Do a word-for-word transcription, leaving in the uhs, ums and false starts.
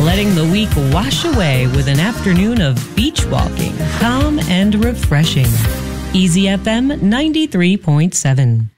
letting the week wash away with an afternoon of beach walking, calm and refreshing. Easy F M ninety-three point seven.